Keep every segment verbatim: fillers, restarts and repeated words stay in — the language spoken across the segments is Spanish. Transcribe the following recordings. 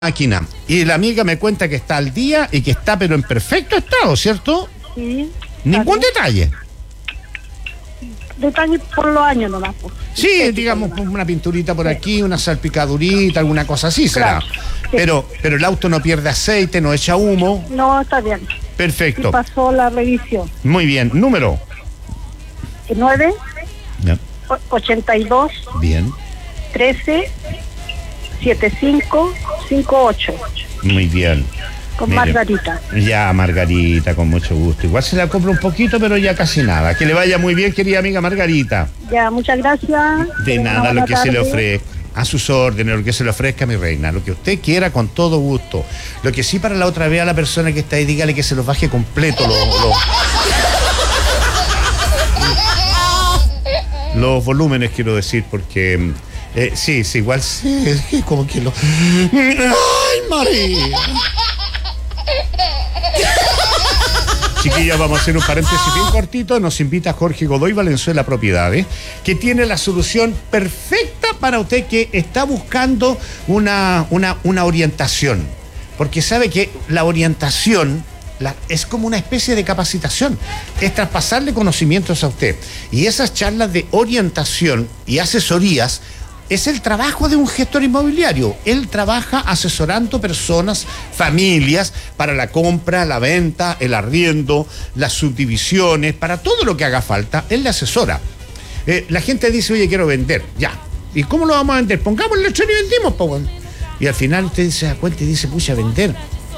máquina. Y la amiga me cuenta que está al día y que está pero en perfecto estado, ¿cierto? Sí. Ningún bien. detalle. Detalle por los años nomás. Pues. Sí, Sí, digamos sí, una pinturita por Sí. aquí, una salpicadurita, alguna cosa así será. Claro, sí. Pero, pero el auto no pierde aceite, no echa humo. No, está bien. Perfecto. Y pasó la revisión. Muy bien. Número. nueve, Ya. ochenta y dos, Bien. trece, setenta y cinco, cincuenta y ocho. Muy bien. Con Mire, Margarita. Ya, Margarita, con mucho gusto. Igual se la compro un poquito, pero ya casi nada. Que le vaya muy bien, querida amiga Margarita. Ya, muchas gracias. De Una nada, buena lo que se le tarde. ofrezca. A sus órdenes, lo que se le ofrezca, mi reina. Lo que usted quiera, con todo gusto. Lo que sí, para la otra vez a la persona que está ahí, dígale que se los baje completo los, los, los volúmenes, quiero decir, porque... Eh, sí, sí, igual sí, es que como que lo... ¡Ay, María! Chiquillas, vamos a hacer un paréntesis bien cortito. Nos invita Jorge Godoy Valenzuela Propiedades, que tiene la solución perfecta para usted que está buscando una, una, una orientación. Porque sabe que la orientación la, es como una especie de capacitación. Es traspasarle conocimientos a usted. Y esas charlas de orientación y asesorías es el trabajo de un gestor inmobiliario. Él trabaja asesorando personas, familias, para la compra, la venta, el arriendo, las subdivisiones, para todo lo que haga falta, él le asesora. Eh, la gente dice, oye, quiero vender, ya. ¿Y cómo lo vamos a vender? Pongamos el lechón y vendimos, po, bueno. Y al final usted se da cuenta y dice, pucha, vender.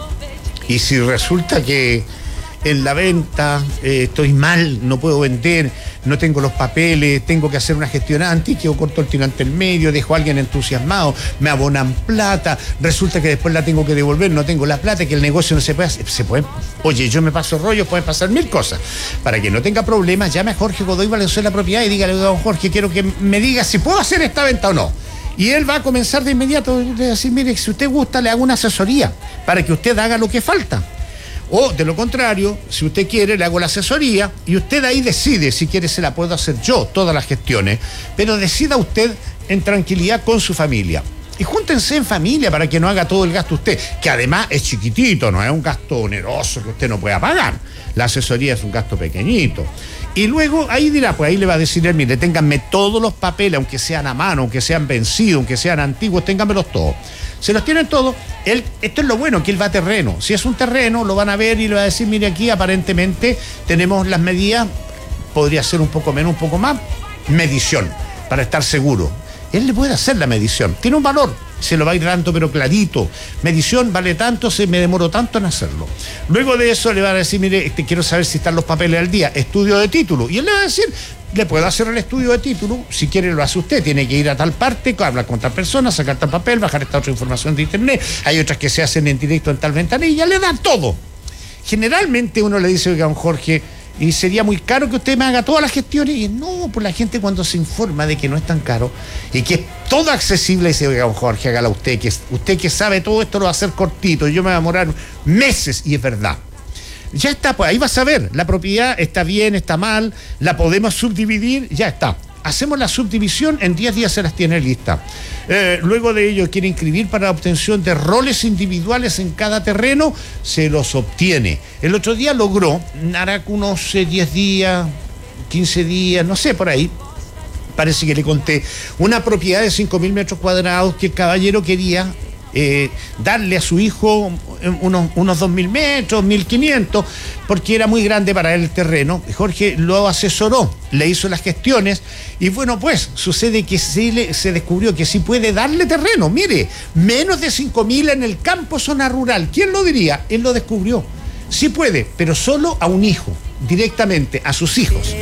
Y si resulta que en la venta eh, estoy mal, no puedo vender, no tengo los papeles, tengo que hacer una gestión antes, quedo corto el tiro ante el medio, dejo a alguien entusiasmado, me abonan plata, resulta que después la tengo que devolver, no tengo la plata, que el negocio no se puede hacer, se puede, oye, yo me paso rollos, pueden pasar mil cosas. Para que no tenga problemas, llame a Jorge Godoy Valenzuela Propiedad y dígale, don Jorge, quiero que me diga si puedo hacer esta venta o no. Y él va a comenzar de inmediato a decir, mire, si usted gusta, le hago una asesoría para que usted haga lo que falta. O, de lo contrario, si usted quiere, le hago la asesoría y usted ahí decide si quiere, se la puedo hacer yo, todas las gestiones, pero decida usted en tranquilidad con su familia. Y júntense en familia para que no haga todo el gasto usted, que además es chiquitito, no es un gasto oneroso que usted no pueda pagar. La asesoría es un gasto pequeñito. Y luego ahí dirá, pues ahí le va a decir él, mire, ténganme todos los papeles, aunque sean a mano, aunque sean vencidos, aunque sean antiguos, ténganmelos todos. Se los tienen todos. Él, esto es lo bueno, que él va a terreno. Si es un terreno, lo van a ver y le va a decir, mire, aquí aparentemente tenemos las medidas, podría ser un poco menos, un poco más, medición, para estar seguro. Él le puede hacer la medición, tiene un valor, se lo va a ir dando pero clarito. Medición vale tanto, se me demoró tanto en hacerlo. Luego de eso le va a decir, mire, este, quiero saber si están los papeles al día, estudio de título. Y él le va a decir, le puedo hacer el estudio de título, si quiere lo hace usted, tiene que ir a tal parte, hablar con tal persona, sacar tal papel, bajar esta otra información de internet. Hay otras que se hacen en directo en tal ventanilla, le dan todo. Generalmente uno le dice, oiga, don Jorge, y sería muy caro que usted me haga todas las gestiones. Y no, pues la gente cuando se informa de que no es tan caro y que es todo accesible, dice, oiga, don Jorge, hágala usted, que usted que sabe todo esto lo va a hacer cortito, y yo me voy a demorar meses, y es verdad. Ya está, pues ahí vas a ver, la propiedad está bien, está mal, la podemos subdividir, ya está. Hacemos la subdivisión, en diez días se las tiene lista. Eh, luego de ello, quiere inscribir para la obtención de roles individuales en cada terreno, se los obtiene. El otro día logró, hará unos eh, diez días, quince días, no sé, por ahí, parece que le conté, una propiedad de cinco mil metros cuadrados que el caballero quería eh, darle a su hijo unos, unos dos mil metros, mil quinientos, porque era muy grande para él el terreno. Jorge lo asesoró, le hizo las gestiones y bueno, pues sucede que sí le, se descubrió que sí puede darle terreno. Mire, menos de cinco mil en el campo, zona rural. ¿Quién lo diría? Él lo descubrió. Sí puede, pero solo a un hijo, directamente, a sus hijos,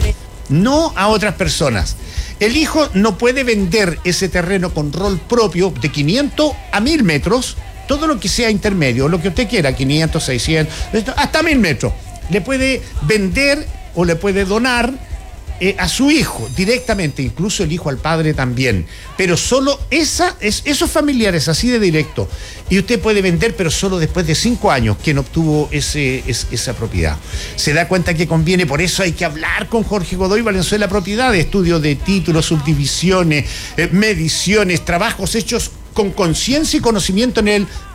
no a otras personas. El hijo no puede vender ese terreno con rol propio de quinientos a mil metros, todo lo que sea intermedio, lo que usted quiera, quinientos, seiscientos, hasta mil metros. Le puede vender o le puede donar eh, a su hijo directamente, incluso el hijo al padre también. Pero solo esa, es, esos familiares así de directo. Y usted puede vender, pero solo después de cinco años quien obtuvo ese, es, esa propiedad. Se da cuenta que conviene, por eso hay que hablar con Jorge Godoy Valenzuela Propiedad, de estudio de títulos, subdivisiones, eh, mediciones, trabajos hechos con conciencia y conocimiento en el